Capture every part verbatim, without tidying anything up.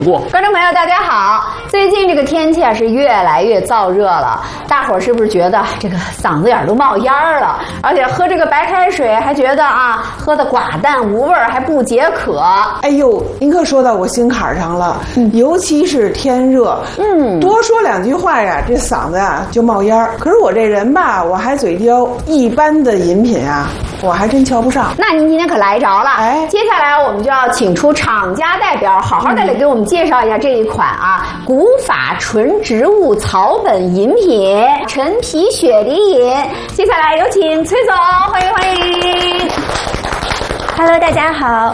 观众朋友大家好，最近这个天气啊是越来越燥热了，大伙儿是不是觉得这个嗓子眼都冒烟了？而且喝这个白开水还觉得啊喝的寡淡无味，还不解渴。 哎呦，您可说到我心坎上了，嗯、尤其是天热，嗯，多说两句话呀，这嗓子啊就冒烟。可是我这人吧，我还嘴刁，一般的饮品啊，我还真瞧不上。 那您今天可来着了，哎，接下来我们就要请出厂家代表，好好的来给我们介绍一下这一款啊古法纯植物草本饮品陈皮雪梨饮。接下来有请崔总，欢迎欢迎。 Hello， 大家好。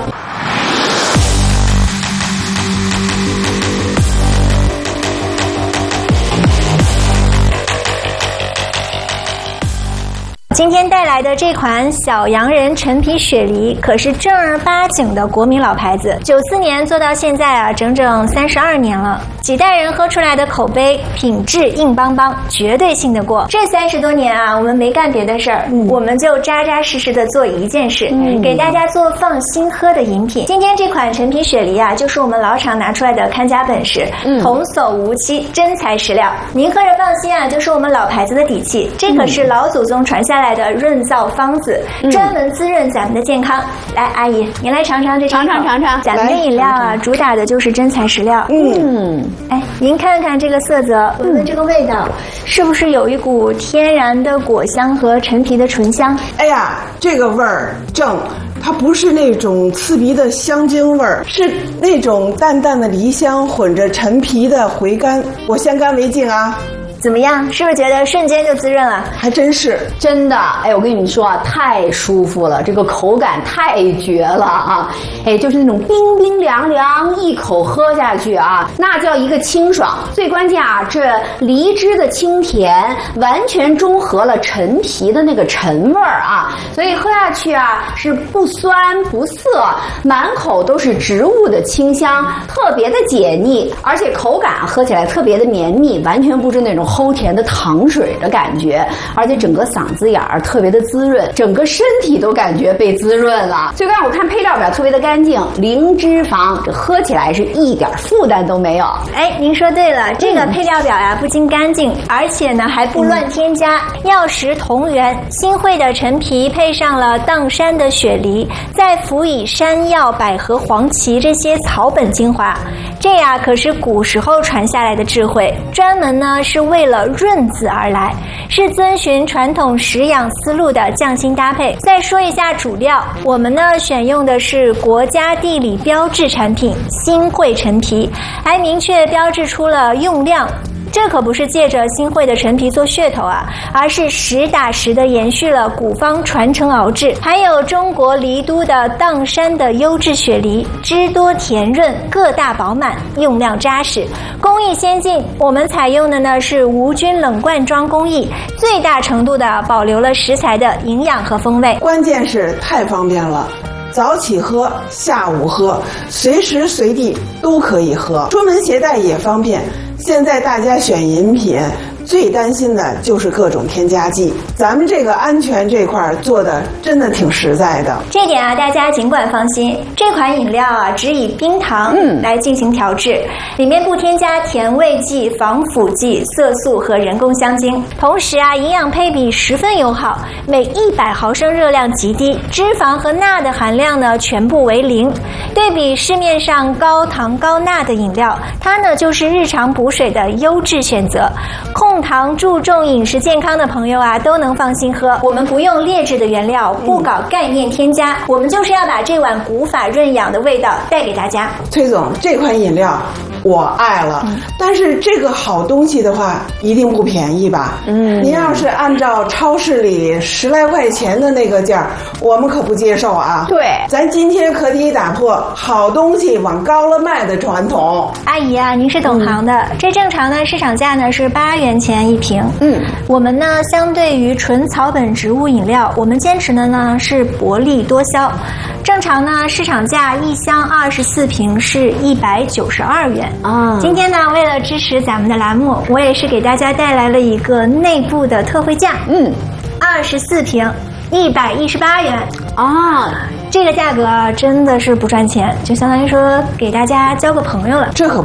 今天带来的这款小洋人陈皮雪梨可是正儿八经的国民老牌子，九四年做到现在啊，整整三十二年了。几代人喝出来的口碑，品质硬邦邦，绝对信得过。这三十多年啊，我们没干别的事儿，嗯、我们就扎扎实实的做一件事，嗯、给大家做放心喝的饮品。今天这款陈皮雪梨啊，就是我们老厂拿出来的看家本事，嗯、童叟无欺，真材实料。您喝着放心啊，就是我们老牌子的底气。这可是老祖宗传下来的润燥方子，嗯、专门滋润咱们的健康。来，阿姨，您来尝尝这尝尝尝尝。 咱们的饮料啊，主打的就是真材实料。嗯，哎，您看看这个色泽，闻闻这个味道，是不是有一股天然的果香和陈皮的醇香？ 哎呀，这个味儿正。它不是那种刺鼻的香精味儿，是那种淡淡的梨香混着陈皮的回甘。我先干为敬啊！ 怎么样？是不是觉得瞬间就滋润了？ 还真是， 真的。哎，我跟你们说啊，太舒服了，这个口感太绝了啊！哎，就是那种冰冰凉凉，一口喝下去啊，那叫一个清爽。最关键啊，这梨汁的清甜完全中和了陈皮的那个陈味儿啊，所以喝下去啊是不酸不涩，满口都是植物的清香，特别的解腻，而且口感喝起来特别的绵密，完全不是那种齁甜的糖水的感觉，而且整个嗓子眼儿特别的滋润，整个身体都感觉被滋润了。最关键我看配料表特别的干净，零脂肪，这喝起来是一点负担都没有。 哎，您说对了，这个配料表呀、啊、不仅干净，而且呢还不乱添加，嗯、药食同源。新会的陈皮配上了砀山的雪梨，再辅以山药、百合、黄芪这些草本精华，这呀可是古时候传下来的智慧，专门呢是为了润子而来，是遵循传统食养思路的匠心搭配。再说一下主料，我们呢选用的是国家地理标志产品新会陈皮，还明确标志出了用量。这可不是借着新会的陈皮做噱头啊，而是实打实的延续了古方传承熬制。还有中国梨都的砀山的优质雪梨，汁多甜润，个大饱满，用料扎实，工艺先进。我们采用的呢是无菌冷罐装工艺，最大程度的保留了食材的营养和风味。 关键是太方便了。早起喝，下午喝，随时随地都可以喝，出门携带也方便。现在大家选饮品最担心的就是各种添加剂，咱们这个安全这块做的真的挺实在的。 这点啊，大家尽管放心，这款饮料啊只以冰糖来进行调制，嗯、里面不添加甜味剂、防腐剂、色素和人工香精。同时啊，营养配比十分友好，每一百毫升热量极低，脂肪和钠的含量呢全部为零。对比市面上高糖高钠的饮料，它呢就是日常补水的优质选择。控糖注重饮食健康的朋友啊，都能放心喝。我们不用劣质的原料，不搞概念添加，嗯、我们就是要把这碗古法润养的味道带给大家。 崔总，这款饮料我爱了，嗯、但是这个好东西的话，一定不便宜吧？嗯，您要是按照超市里十来块钱的那个价，我们可不接受啊。 对， 咱今天可得打破好东西往高了卖的传统。 阿姨啊，您是懂行的，嗯、这正常的市场价呢是八元钱一瓶。嗯，我们呢相对于纯草本植物饮料，我们坚持的呢是薄利多销。正常呢市场价一箱二十四瓶是一百九十二元。啊，今天呢为了支持咱们的栏目，我也是给大家带来了一个内部的特惠价。嗯，二十四瓶一百一十八元啊。这个价格真的是不赚钱，就相当于说给大家交个朋友了。 这可